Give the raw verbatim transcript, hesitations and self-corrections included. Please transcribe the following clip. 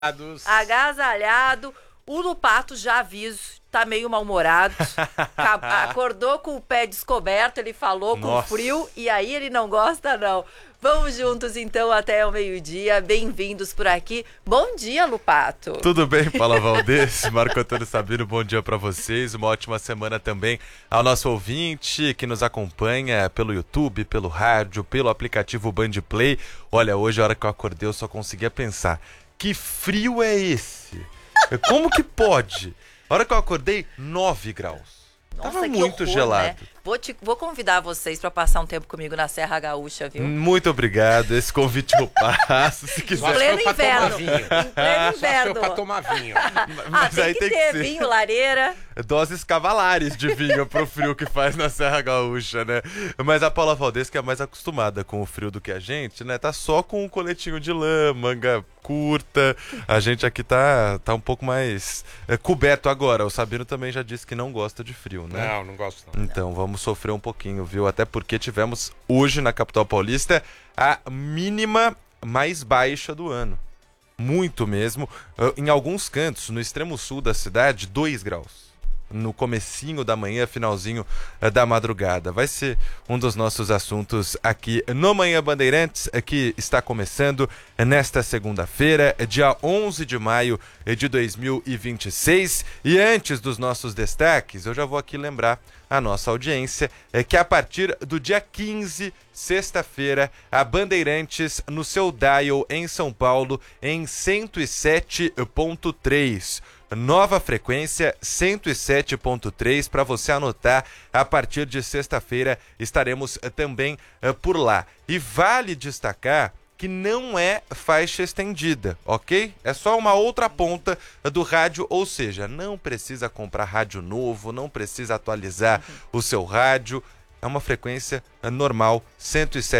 Agasalhado. O Lupato, já aviso, tá meio mal-humorado. Acordou com o pé descoberto, ele falou Nossa. com frio, e aí ele não gosta, não. Vamos juntos, então, até o meio-dia. Bem-vindos por aqui. Bom dia, Lupato. Tudo bem, Paula Valdez, Marco Antônio Sabino, bom dia pra vocês. Uma ótima semana também ao nosso ouvinte que nos acompanha pelo YouTube, pelo rádio, pelo aplicativo Band Play. Olha, hoje, a hora que eu acordei, eu só conseguia pensar, que frio é esse? Como que pode? A hora que eu acordei, nove graus. Nossa, Tava que muito horror, gelado. né? Vou, te, vou convidar vocês para passar um tempo comigo na Serra Gaúcha, viu? Muito obrigado, esse convite eu passo, se Em quiser. pleno inverno. Vinho. Em pleno inverno. Só pra tomar vinho. Ah, Mas tem aí que tem que ter ser. vinho, lareira. Doses cavalares de vinho pro frio que faz na Serra Gaúcha, né? Mas a Paula Valdez, que é mais acostumada com o frio do que a gente, né? Tá só com um coletinho de lã, manga curta. A gente aqui tá, tá um pouco mais é, coberto agora. O Sabino também já disse que não gosta de frio, né? Não, não gosto não. Então, vamos sofrer um pouquinho, viu? Até porque tivemos hoje na capital paulista a mínima mais baixa do ano. Muito mesmo. Em alguns cantos, no extremo sul da cidade, dois graus. No comecinho da manhã, finalzinho da madrugada. Vai ser um dos nossos assuntos aqui no Manhã Bandeirantes, que está começando nesta segunda-feira, dia onze de maio de dois mil e vinte e seis. E antes dos nossos destaques, eu já vou aqui lembrar a nossa audiência é que a partir do dia quinze, sexta-feira, a Bandeirantes no seu dial em São Paulo em cento e sete ponto três. Nova frequência cento e sete ponto três para você anotar. A partir de sexta-feira estaremos também uh, por lá. E vale destacar que não é faixa estendida, ok? É só uma outra ponta do rádio, ou seja, não precisa comprar rádio novo, não precisa atualizar o seu rádio. É uma frequência normal, cento e sete